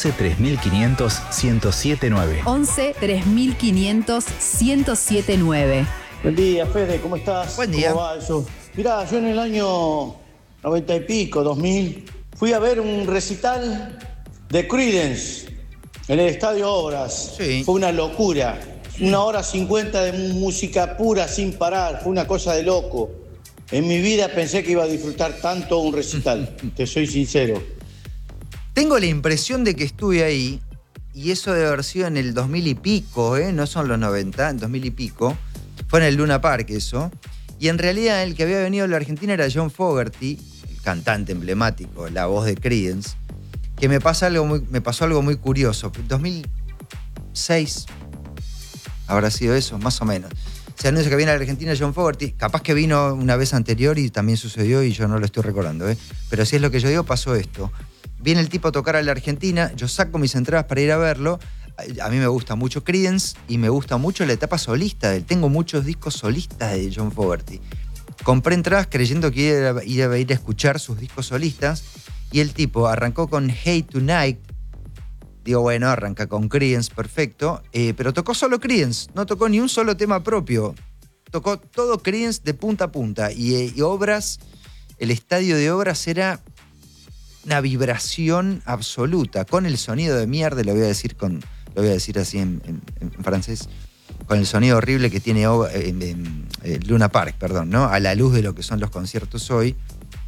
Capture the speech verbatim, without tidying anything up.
once tres mil quinientos ciento siete nueve. once tres mil quinientos ciento siete nueve. Buen día, Fede, ¿cómo estás? Buen día. ¿Cómo va eso? Mirá, yo en el año noventa y pico, dos mil, fui a ver un recital de Creedence en el Estadio Obras. Sí. Fue una locura. Una hora cincuenta de música pura sin parar. Fue una cosa de loco. En mi vida pensé que iba a disfrutar tanto un recital. Te soy sincero. Tengo la impresión de que estuve ahí, y eso debe haber sido en el dos mil y pico, ¿eh? No son los noventa, en dos mil y pico. Fue en el Luna Park eso. Y en realidad el que había venido a la Argentina era John Fogerty, el cantante emblemático, la voz de Creedence, que me, pasa algo muy, me pasó algo muy curioso. dos mil seis habrá sido eso, más o menos. Se anuncia que viene a la Argentina John Fogerty. Capaz que vino una vez anterior y también sucedió y yo no lo estoy recordando, ¿eh? Pero si es lo que yo digo, pasó esto. Viene el tipo a tocar a la Argentina, yo saco mis entradas para ir a verlo. A mí me gusta mucho Creedence y me gusta mucho la etapa solista de él. Tengo muchos discos solistas de John Fogerty. Compré entradas creyendo que iba, iba a ir a escuchar sus discos solistas y el tipo arrancó con Hey Tonight. Digo, bueno, arranca con Creedence, perfecto. Eh, pero tocó solo Creedence, no tocó ni un solo tema propio. Tocó todo Creedence de punta a punta. Y, eh, y Obras, el estadio de Obras era una vibración absoluta, con el sonido de mierda, lo voy a decir con... lo voy a decir así en, en, en francés, con el sonido horrible que tiene en, en, en Luna Park, perdón, ¿no? A la luz de lo que son los conciertos hoy,